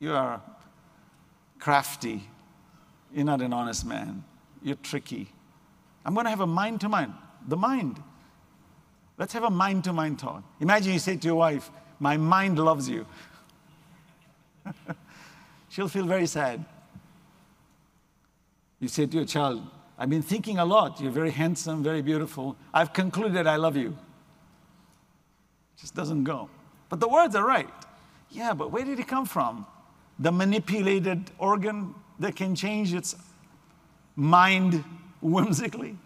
You are crafty. You're not an honest man. You're tricky. I'm going to have a mind-to-mind. The mind. Let's have a mind-to-mind talk. Imagine you say to your wife, my mind loves you. She'll feel very sad. You say to your child, I've been thinking a lot. You're very handsome, very beautiful. I've concluded I love you. Just doesn't go. But the words are right. Yeah, but where did it come from? The manipulated organ that can change its mind whimsically?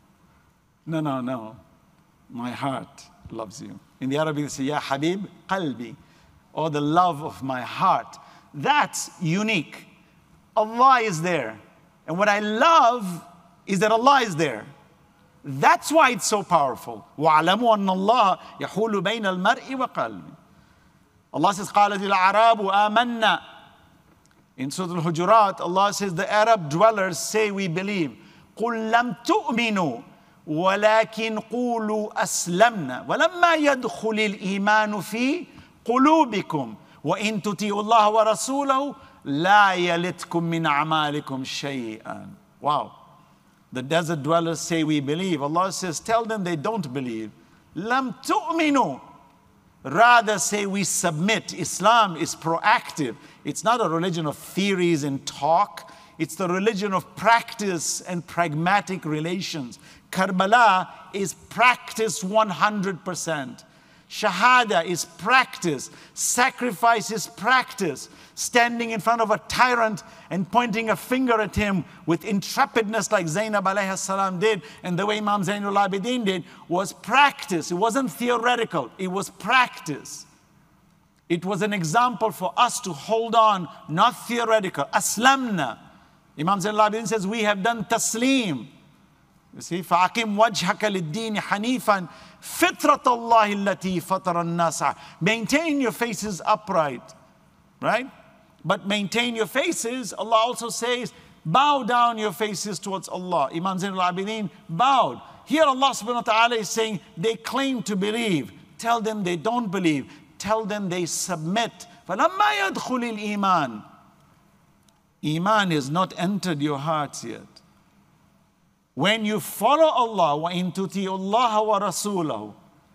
No. My heart loves you. In the Arabic, they say, Ya Habib Qalbi, or the love of my heart. That's unique. Allah is there. And what I love is that Allah is there. That's why it's so powerful. وَعْلَمُوا أَنَّ اللَّهَ يَحُولُ بَيْنَ الْمَرْءِ وَقَلْبِ. Allah says, قَالَتِ الْأَعْرَابُ آمَنَّا. In Surah Al-Hujurat, Allah says, the Arab dwellers say we believe. قُلْ لَمْ تُؤْمِنُوا وَلَكِنْ قُولُوا أَسْلَمْنَا وَلَمَّا يَدْخُلِ الْإِيمَانُ فِي قُلُوبِكُمْ وَإِن تُطِيعُوا اللَّهَ وَرَسُولَهُ لَا يَلِتْكُم مِّنْ أَعْمَالِكُمْ شَيْئًا. Wow. The desert dwellers say we believe. Allah says, tell them they don't believe. Lam tu'minu. Rather say we submit. Islam is proactive. It's not a religion of theories and talk. It's the religion of practice and pragmatic relations. Karbala is practice 100%. Shahada is practice. Sacrifice is practice. Standing in front of a tyrant and pointing a finger at him with intrepidness like Zainab alayhi salam did, and the way Imam Zainul Abidin did, was practice. It wasn't theoretical. It was practice. It was an example for us to hold on, not theoretical. Aslamna. Imam Zainul Abidin says, we have done taslim. You see, فَأَقِمْ وَجْهَكَ لِلدِّينِ حَنِيفًا فِطْرَةَ اللَّهِ الَّتِي فَطَرَ النَّاسَ. Maintain your faces upright, right? But maintain your faces, Allah also says, bow down your faces towards Allah. Imam Zainul Abidin bowed. Here Allah subhanahu wa ta'ala is saying, they claim to believe. Tell them they don't believe. Tell them they submit. فَلَمَّا يَدْخُلِ الْإِيمَانِ. Iman has not entered your hearts yet. When you follow Allah, وَإِن تُطِيعُوا اللَّهَ وَرَسُولَهُ,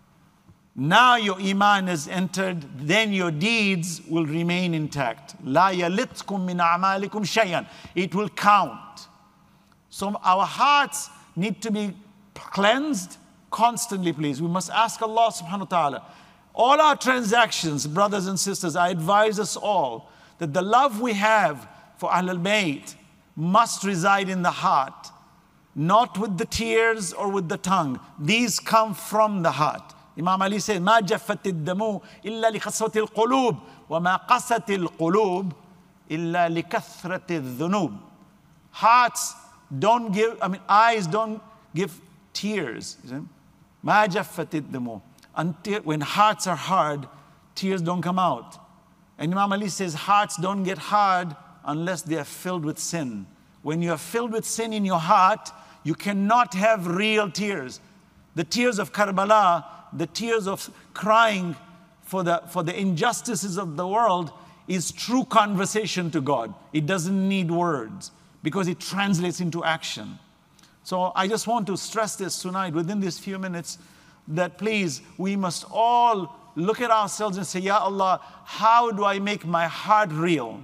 now your iman has entered, then your deeds will remain intact. لَا يَلِتْكُم مِّنْ أَعْمَالِكُمْ شَيْئًا. It will count. So our hearts need to be cleansed constantly, please. We must ask Allah subhanahu wa ta'ala. All our transactions, brothers and sisters, I advise us all that the love we have for Ahlul Bayt must reside in the heart, not with the tears or with the tongue. These come from the heart. Imam Ali said, ما جفت الدموع إلا لقسوة القلوب وما قست القلوب إلا لكثرة الذنوب. Hearts don't give, eyes don't give tears. ما جفت الدموع. Until when hearts are hard, tears don't come out. And Imam Ali says, hearts don't get hard unless they are filled with sin. When you are filled with sin in your heart, you cannot have real tears. The tears of Karbala, the tears of crying for the injustices of the world is true conversation to God. It doesn't need words because it translates into action. So I just want to stress this tonight within these few minutes that please, we must all look at ourselves and say, Ya Allah, how do I make my heart real?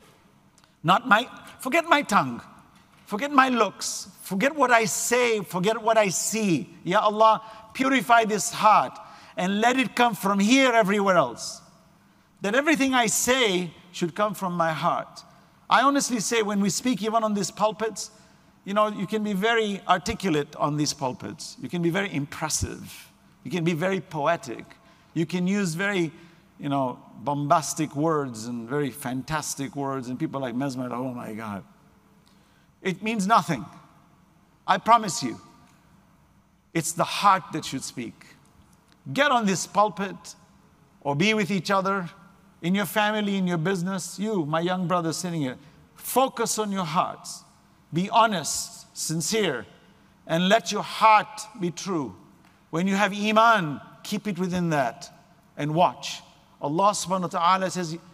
Forget my tongue, forget my looks, forget what I say, forget what I see. Ya Allah, purify this heart and let it come from here everywhere else. That everything I say should come from my heart. I honestly say when we speak even on these pulpits, you can be very articulate on these pulpits. You can be very impressive. You can be very poetic. You can use very, bombastic words and very fantastic words, and people like mesmerized, oh my God. It means nothing. I promise you. It's the heart that should speak. Get on this pulpit or be with each other, in your family, in your business. You, my young brother sitting here, focus on your hearts. Be honest, sincere, and let your heart be true. When you have iman, keep it within that and watch. Allah subhanahu wa ta'ala says,